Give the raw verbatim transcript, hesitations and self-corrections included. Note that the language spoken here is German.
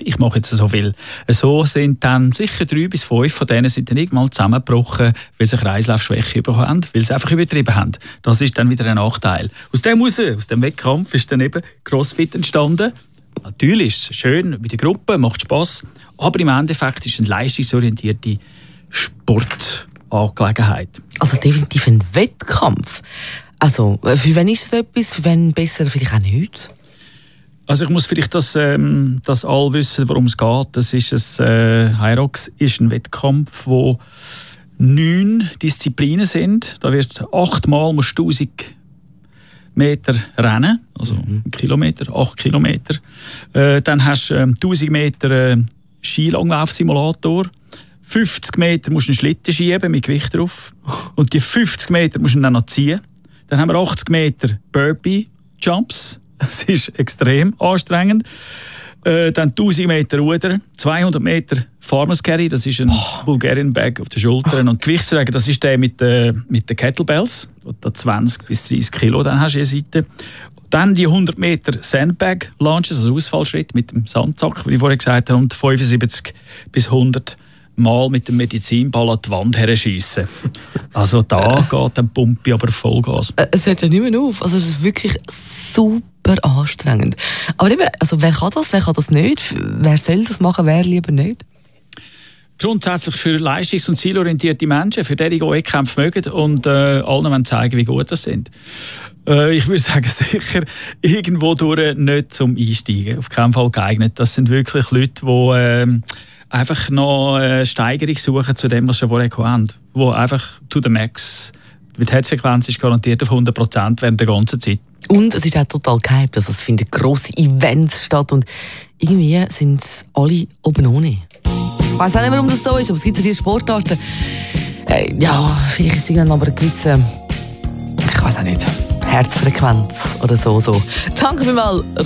ich mache jetzt so viel. So sind dann sicher drei bis fünf von denen sind dann irgendwann zusammengebrochen, weil sie Kreislaufschwäche bekommen haben, weil sie einfach übertrieben haben. Das ist dann wieder ein Nachteil. Aus dem raus, aus dem Wettkampf ist dann eben CrossFit entstanden. Natürlich ist es schön mit der Gruppe, macht Spass, aber im Endeffekt ist es eine leistungsorientierte Sportangelegenheit. Also definitiv ein Wettkampf. Also für wen ist es etwas, für wen besser, vielleicht auch nicht? Also ich muss vielleicht das, ähm, das all wissen, worum es geht. Das ist ein, äh, Hyrox ist ein Wettkampf, wo neun Disziplinen sind. Da wirst du achtmal musst du tausend Meter rennen, also mhm. Kilometer, acht Kilometer. Äh, dann hast du ähm, tausend Meter äh, Skilanglaufsimulator. fünfzig Meter musst du einen Schlitten schieben mit Gewicht drauf. Und die fünfzig Meter musst du dann noch ziehen. Dann haben wir achtzig Meter Burpee-Jumps. Das ist extrem anstrengend. Äh, dann tausend Meter Rudern, zweihundert Meter Farmers Carry, das ist ein oh. Bulgarian Bag auf den Schultern. Und Gewichtsräger, das ist der mit, äh, mit den Kettlebells, wo du zwanzig bis dreißig Kilo dann hast du je Seite. Dann die hundert Meter Sandbag Launches, also Ausfallschritt mit dem Sandsack, wie ich vorhin gesagt habe, und fünfundsiebzig bis hundert Mal mit dem Medizinball an die Wand herschiessen. Also da geht der Pumpi aber Vollgas. Es hört ja nicht mehr auf. Also es ist wirklich super anstrengend. Aber eben, also wer kann das, wer kann das nicht? Wer soll das machen, wer lieber nicht? Grundsätzlich für leistungs- und zielorientierte Menschen, für die, die Wettkämpfe mögen und äh, allen wollen zeigen, wie gut das sind. Äh, ich würde sagen, sicher irgendwo durch nicht zum Einsteigen. Auf keinen Fall geeignet. Das sind wirklich Leute, die äh, einfach noch eine Steigerung suchen zu dem, was sie vorher haben. Die einfach to the max. Die Herzfrequenz ist garantiert auf hundert Prozent während der ganzen Zeit. Und es ist auch total gehypt. Also es finden grosse Events statt und irgendwie sind alle oben ohne. Ich weiss auch nicht, warum das so ist, aber es gibt so diese Sportarten. Äh, ja, vielleicht ist es dann aber eine gewisse, ich weiss auch nicht, Herzfrequenz oder so. so. Danke vielmals.